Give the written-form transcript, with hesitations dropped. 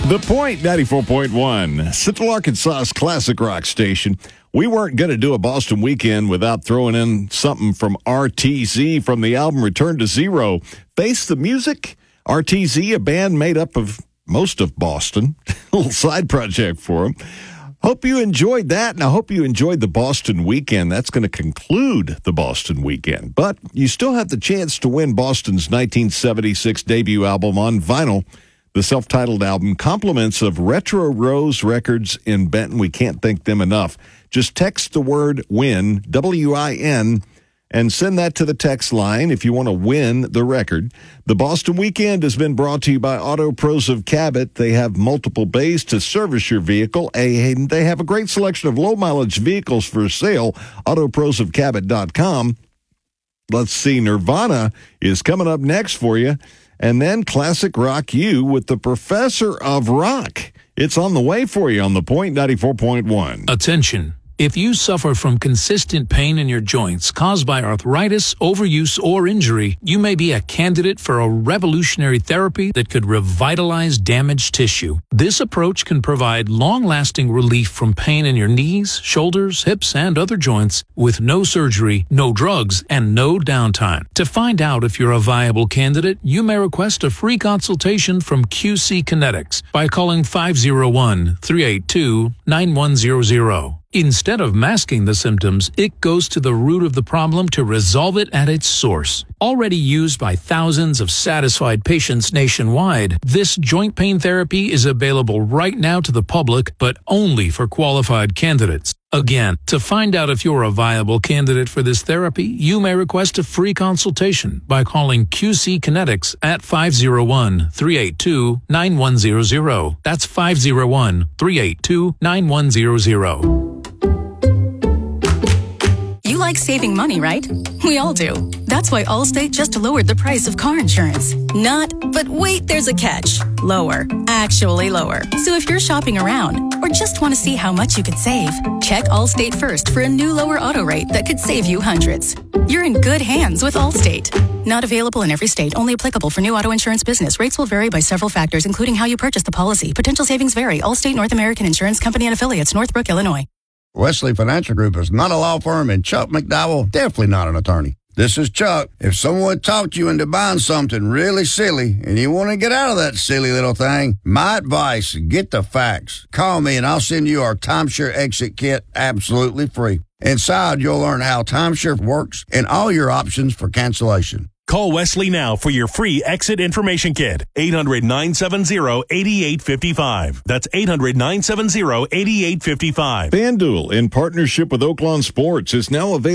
The Point 94.1, Central Arkansas's classic rock station. We weren't going to do a Boston weekend without throwing in something from RTZ from the album Return to Zero. Face the Music, RTZ, a band made up of most of Boston. A little side project for them. Hope you enjoyed that, and I hope you enjoyed the Boston weekend. That's going to conclude the Boston weekend. But you still have the chance to win Boston's 1976 debut album on vinyl. The self-titled album, compliments of Retro Rose Records in Benton. We can't thank them enough. Just text the word WIN, W-I-N, and send that to the text line if you want to win the record. The Boston Weekend has been brought to you by Auto Pros of Cabot. They have multiple bays to service your vehicle, and they have a great selection of low-mileage vehicles for sale, autoprosofcabot.com. Let's see, Nirvana is coming up next for you. And then Classic Rock U with the Professor of Rock. It's on the way for you on The Point 94.1. Attention. If you suffer from consistent pain in your joints caused by arthritis, overuse, or injury, you may be a candidate for a revolutionary therapy that could revitalize damaged tissue. This approach can provide long-lasting relief from pain in your knees, shoulders, hips, and other joints with no surgery, no drugs, and no downtime. To find out if you're a viable candidate, you may request a free consultation from QC Kinetics by calling 501-382-9100. Instead of masking the symptoms, it goes to the root of the problem to resolve it at its source. Already used by thousands of satisfied patients nationwide, this joint pain therapy is available right now to the public, but only for qualified candidates. Again, to find out if you're a viable candidate for this therapy, you may request a free consultation by calling QC Kinetics at 501-382-9100. That's 501-382-9100. You like saving money, right? We all do. That's why Allstate just lowered the price of car insurance. Not, but wait, there's a catch. Lower. Actually lower. So if you're shopping around or just want to see how much you could save, check Allstate first for a new lower auto rate that could save you hundreds. You're in good hands with Allstate. Not available in every state. Only applicable for new auto insurance business. Rates will vary by several factors, including how you purchase the policy. Potential savings vary. Allstate North American Insurance Company and Affiliates, Northbrook, Illinois. Wesley Financial Group is not a law firm, and Chuck McDowell, definitely not an attorney. This is Chuck. If someone talked you into buying something really silly and you want to get out of that silly little thing, my advice, get the facts. Call me and I'll send you our timeshare exit kit absolutely free. Inside, you'll learn how timeshare works and all your options for cancellation. Call Wesley now for your free exit information kit. 800-970-8855. That's 800-970-8855. FanDuel, in partnership with Oaklawn Sports, is now available.